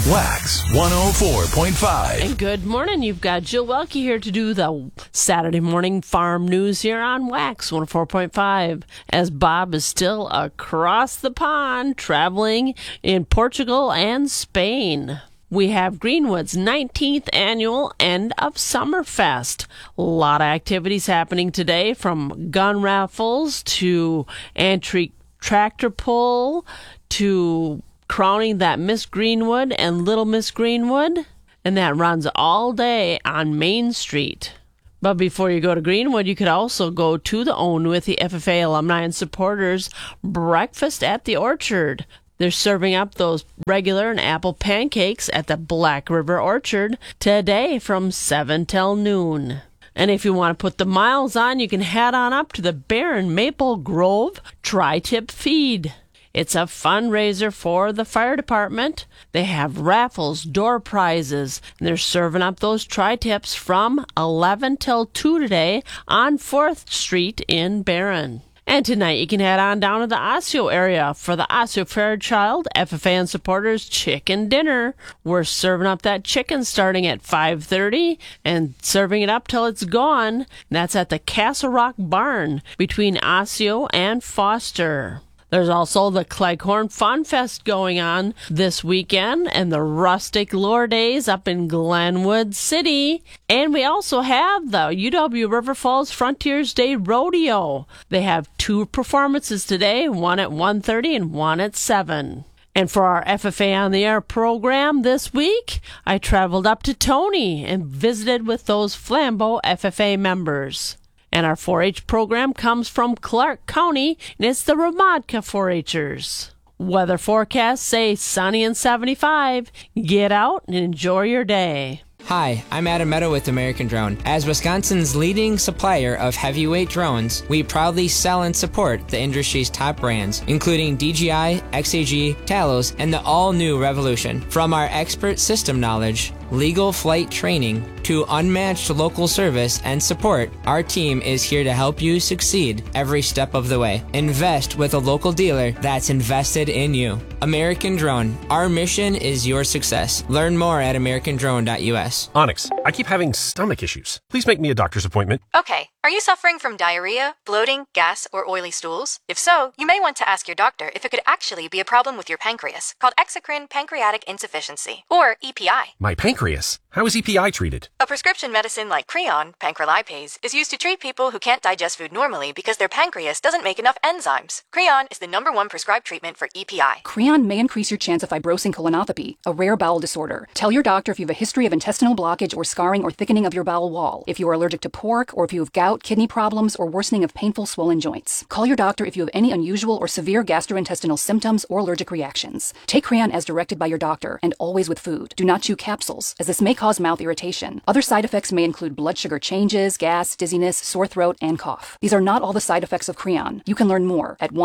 Wax 104.5. And good morning. You've got Jill Welke here to do the Saturday morning farm news here on Wax 104.5. As Bob is still across the pond traveling in Portugal and Spain. We have Greenwood's 19th annual End of Summer Fest. A lot of activities happening today, from gun raffles to antique tractor pull to crowning that Miss Greenwood and Little Miss Greenwood, and that runs all day on Main Street. But before you go to Greenwood, you could also go to the Own with the FFA Alumni and Supporters Breakfast at the Orchard. They're serving up those regular and apple pancakes at the Black River Orchard today from 7 till noon. And if you want to put the miles on, you can head on up to the Barron Maple Grove Tri-Tip Feed. It's a fundraiser for the fire department. They have raffles, door prizes, and they're serving up those tri-tips from 11 till 2 today on 4th Street in Barron. And tonight you can head on down to the Osseo area for the Osseo Fairchild FFA and Supporters Chicken Dinner. We're serving up that chicken starting at 5:30 and serving it up till it's gone. That's at the Castle Rock Barn between Osseo and Foster. There's also the Cleghorn Fun Fest going on this weekend and the Rustic Lure Days up in Glenwood City. And we also have the UW River Falls Frontiers Day Rodeo. They have 2 performances today, one at 1:30 and one at 7. And for our FFA on the Air program this week, I traveled up to Tony and visited with those Flambeau FFA members. And our 4-H program comes from Clark County, and it's the Ramadka 4-H'ers. Weather forecasts say sunny and 75. Get out and enjoy your day. Hi, I'm Adam Meadow with American Drone. As Wisconsin's leading supplier of heavyweight drones, we proudly sell and support the industry's top brands, including DJI, XAG, Talos, and the all-new Revolution. From our expert system knowledge, legal flight training, to unmatched local service and support, our team is here to help you succeed every step of the way. Invest with a local dealer that's invested in you. American Drone. Our mission is your success. Learn more at americandrone.us. Onyx, I keep having stomach issues. Please make me a doctor's appointment. Okay. Are you suffering from diarrhea, bloating, gas, or oily stools? If so, you may want to ask your doctor if it could actually be a problem with your pancreas, called exocrine pancreatic insufficiency, or EPI. My pancreas? How is EPI treated? A prescription medicine like Creon, pancrelipase, is used to treat people who can't digest food normally because their pancreas doesn't make enough enzymes. Creon is the #1 prescribed treatment for EPI. Creon may increase your chance of fibrosing colonopathy, a rare bowel disorder. Tell your doctor if you have a history of intestinal blockage or scarring or thickening of your bowel wall, if you are allergic to pork, or if you have gout, kidney problems, or worsening of painful swollen joints. Call your doctor if you have any unusual or severe gastrointestinal symptoms or allergic reactions. Take Creon as directed by your doctor, and always with food. Do not chew capsules, as this may cause mouth irritation. Other side effects may include blood sugar changes, gas, dizziness, sore throat, and cough. These are not all the side effects of Creon. You can learn more at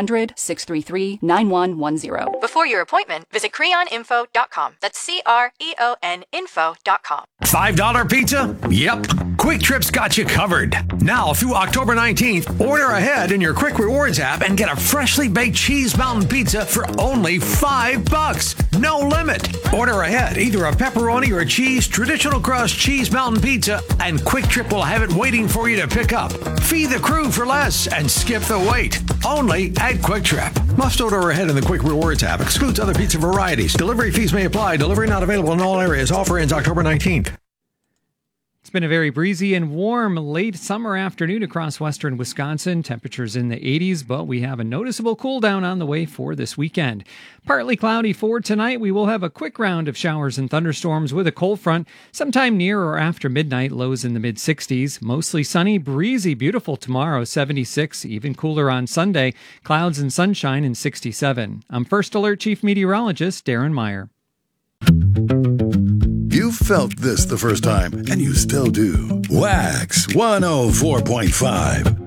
1-800-633-9110. Before your appointment, visit creoninfo.com. That's CREON info.com. $5 pizza? Yep. Quick Trip's got you covered. Now through October 19th, order ahead in your Quick Rewards app and get a freshly baked cheese mountain pizza for only $5. No limit. Order ahead, either a pepperoni or cheese traditional crust cheese mountain pizza, and Quick Trip will have it waiting for you to pick up. Feed the crew for less and skip the wait. Only at Quick Trip. Must order ahead in the Quick Rewards app. Excludes other pizza varieties. Delivery fees may apply. Delivery not available in all areas. Offer ends October 19th. It's been a very breezy and warm late summer afternoon across western Wisconsin. Temperatures in the 80s, but we have a noticeable cool down on the way for this weekend. Partly cloudy for tonight. We will have a quick round of showers and thunderstorms with a cold front sometime near or after midnight. Lows in the mid-60s. Mostly sunny, breezy, beautiful tomorrow, 76. Even cooler on Sunday. Clouds and sunshine in 67. I'm First Alert Chief Meteorologist Darren Meyer. You felt this the first time, and you still do. Wax 104.5.